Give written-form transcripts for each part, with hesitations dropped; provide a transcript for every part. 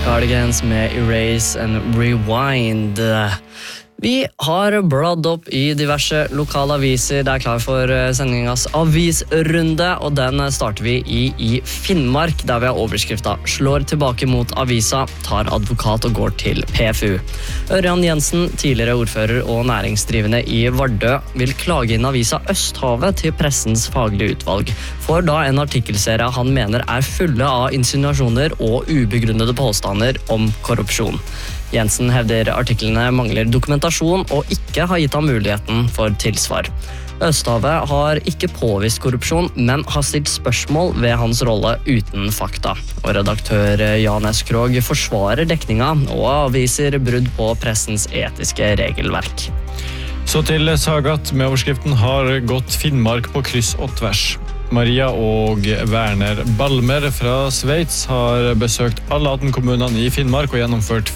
Cardigans med Erase and Rewind. Vi har bladd opp i diverse lokale aviser. Det klar for sendingas avisrunde, og den starter vi i Finnmark, der vi har overskrifta «Slår tilbake mot avisa, tar advokat og går til PFU». Ørjan Jensen, tidligere ordfører og næringsdrivende i Vardø, vil klage inn avisa Østhavet til pressens faglige utvalg, for da en artikkelserie han mener fulle av insinuasjoner og ubegrunnede påstander om korrupsjon. Jensen hevder artiklene mangler dokumentasjon og ikke har gitt ham muligheten for tilsvar. Østhavet har ikke påvist korrupsjon, men har stilt spørsmål ved hans rolle uten fakta. Og redaktør Jan S. Krog forsvarer dekninga og avviser brudd på pressens etiske regelverk. Så til Sagat med overskriften «Har gått Finnmark på kryss og tvers». Maria og Werner Balmer fra Sveits har besøkt alle 18 kommunene i Finnmark og gjennomført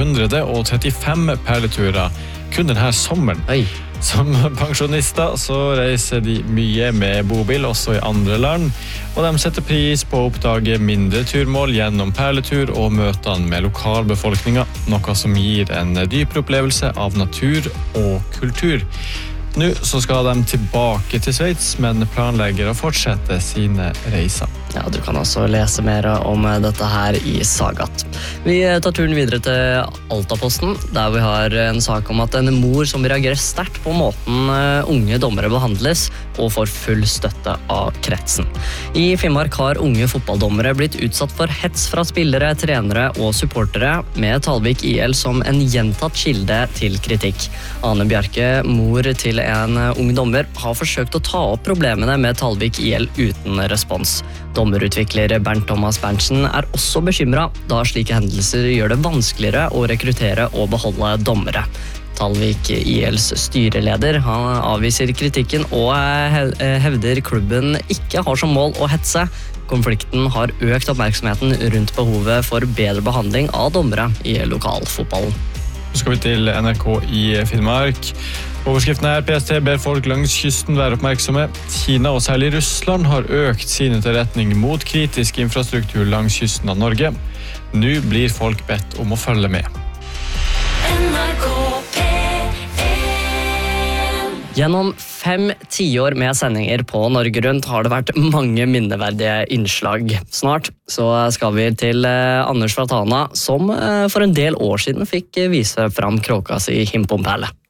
435 perleturer kun denne sommeren. Oi. Som pensjonister så reiser de mye med bobil også i andre land, og de setter pris på å oppdage mindre turmål gjennom perletur og møtene med lokalbefolkningen, noe som gir en dypere opplevelse av natur og kultur. Nå så skal de tilbake til Sveits, men planlegger å fortsette sine reiser. Ja, du kan også lese mer om dette her i Sagat. Vi tar turen videre til Altaposten, der vi har en sak om at en mor som reagerer sterkt på måten unge dommere behandles, og får full støtte av kretsen. I Finnmark har unge fotballdommere blitt utsatt for hets fra spillere, trenere og supportere, med Talvik IL som en gjentatt kilde til kritikk. Ane Bjarke, mor til en ung dommer, har forsøkt å ta opp problemene med Talvik IL uten respons. Dommerutvikler Bernt Thomas Berntsen også bekymret, da slike hendelser gjør det vanskeligere å rekruttere og beholde dommere. Talvik ILs styreleder han avviser kritikken og hevder klubben ikke har som mål å hetse. Konflikten har økt oppmerksomheten rundt behovet for bedre behandling av dommere i lokalfotballen. Så skal vi til NRK i Finnmark. Overskriften PST ber folk langs kysten være oppmerksomme. Kina og særlig Russland har økt sin etterretning mot kritisk infrastruktur langs kysten av Norge. Nå blir folk bedt om å følge med. Gjennom 5 tiår med sendinger på Norge Rundt har det vært mange minneverdige innslag. Snart så skal vi til Anders fra Tana, som for en del år siden fikk vise fram kråka si Himpomperle.